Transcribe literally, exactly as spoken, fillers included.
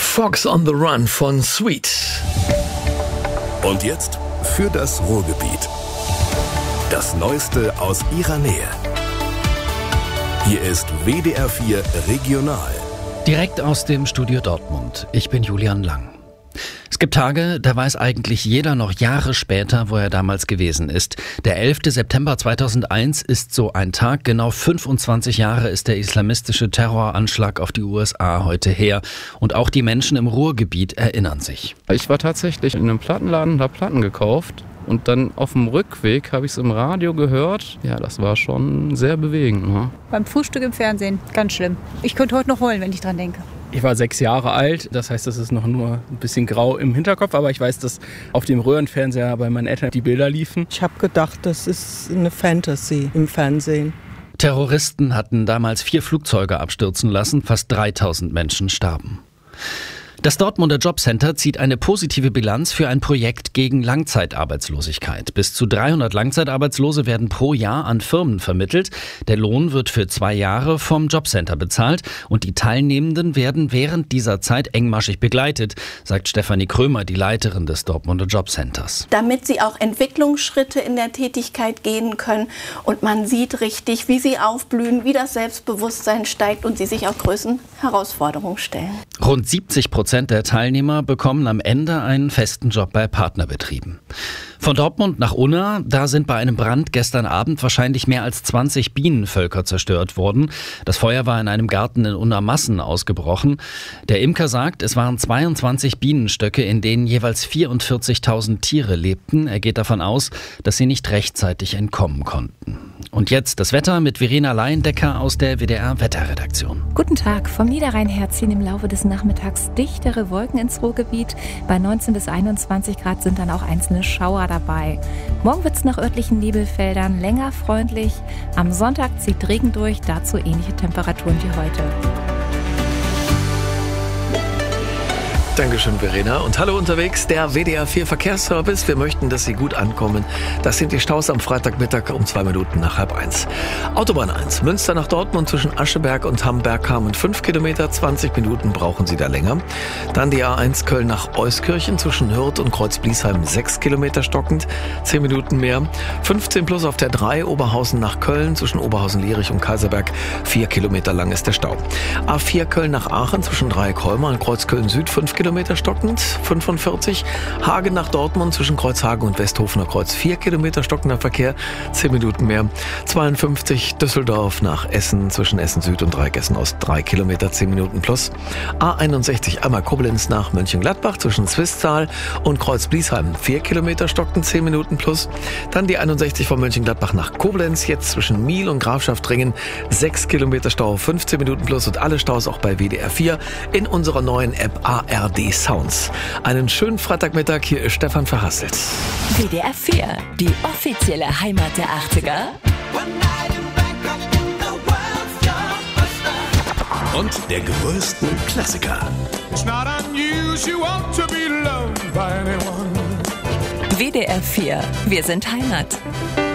Fox on the Run von Sweet. Und jetzt für das Ruhrgebiet. Das Neueste aus ihrer Nähe. Hier ist W D R vier Regional. Direkt aus dem Studio Dortmund. Ich bin Julian Lang. Es gibt Tage, da weiß eigentlich jeder noch Jahre später, wo er damals gewesen ist. Der elfter September zweitausendeins ist so ein Tag. Genau fünfundzwanzig Jahre ist der islamistische Terroranschlag auf die U S A heute her. Und auch die Menschen im Ruhrgebiet erinnern sich. Ich war tatsächlich in einem Plattenladen und habe Platten gekauft. Und dann auf dem Rückweg habe ich es im Radio gehört. Ja, das war schon sehr bewegend. Ne? Beim Frühstück im Fernsehen, ganz schlimm. Ich könnte heute noch heulen, wenn ich dran denke. Ich war sechs Jahre alt, das heißt, das ist noch nur ein bisschen grau im Hinterkopf, aber ich weiß, dass auf dem Röhrenfernseher bei meinen Eltern die Bilder liefen. Ich habe gedacht, das ist eine Fantasy im Fernsehen. Terroristen hatten damals vier Flugzeuge abstürzen lassen, fast dreitausend Menschen starben. Das Dortmunder Jobcenter zieht eine positive Bilanz für ein Projekt gegen Langzeitarbeitslosigkeit. Bis zu dreihundert Langzeitarbeitslose werden pro Jahr an Firmen vermittelt. Der Lohn wird für zwei Jahre vom Jobcenter bezahlt und die Teilnehmenden werden während dieser Zeit engmaschig begleitet, sagt Stefanie Krömer, die Leiterin des Dortmunder Jobcenters. Damit sie auch Entwicklungsschritte in der Tätigkeit gehen können und man sieht richtig, wie sie aufblühen, wie das Selbstbewusstsein steigt und sie sich auch größeren Herausforderungen stellen. Rund siebzig Prozent der Teilnehmer bekommen am Ende einen festen Job bei Partnerbetrieben. Von Dortmund nach Unna, da sind bei einem Brand gestern Abend wahrscheinlich mehr als zwanzig Bienenvölker zerstört worden. Das Feuer war in einem Garten in Unna-Massen ausgebrochen. Der Imker sagt, es waren zweiundzwanzig Bienenstöcke, in denen jeweils vierundvierzigtausend Tiere lebten. Er geht davon aus, dass sie nicht rechtzeitig entkommen konnten. Und jetzt das Wetter mit Verena Laiendecker aus der W D R-Wetterredaktion. Guten Tag. Vom Niederrhein her ziehen im Laufe des Nachmittags dichtere Wolken ins Ruhrgebiet. Bei neunzehn bis einundzwanzig Grad sind dann auch einzelne Schauer dabei. Morgen wird es nach örtlichen Nebelfeldern länger freundlich. Am Sonntag zieht Regen durch, dazu ähnliche Temperaturen wie heute. Dankeschön, Verena. Und hallo unterwegs, der W D R vier Verkehrsservice. Wir möchten, dass Sie gut ankommen. Das sind die Staus am Freitagmittag um zwei Minuten nach halb eins. Autobahn eins, Münster nach Dortmund zwischen Ascheberg und Hamberg kamen fünf Kilometer, zwanzig Minuten brauchen Sie da länger. Dann die A eins Köln nach Euskirchen zwischen Hürth und Kreuz-Bliesheim sechs Kilometer stockend, zehn Minuten mehr. fünfzehn plus auf der drei Oberhausen nach Köln zwischen Oberhausen-Lierich und Kaiserberg, vier Kilometer lang ist der Stau. A vier Köln nach Aachen zwischen Dreieck-Holmer und Kreuzköln Süd fünf Kilometer stockend, fünfundvierzig. Hagen nach Dortmund zwischen Kreuzhagen und Westhofener Kreuz vier Kilometer stockender Verkehr, zehn Minuten mehr. zweiundfünfzig Düsseldorf nach Essen zwischen Essen Süd und Dreieck Essen Ost drei Kilometer, zehn Minuten plus. A einundsechzig einmal Koblenz nach Mönchengladbach zwischen Swisttal und Kreuz-Bliesheim vier Kilometer stockend, zehn Minuten plus. Dann die einundsechzig von Mönchengladbach nach Koblenz, jetzt zwischen Miel und Grafschaftringen sechs Kilometer Stau, fünfzehn Minuten plus und alle Staus auch bei W D R vier in unserer neuen App A R D Sounds. Einen schönen Freitagmittag, hier ist Stefan Verhasselt. W D R vier, die offizielle Heimat der achtziger. Und der größten Klassiker. W D R vier, wir sind Heimat.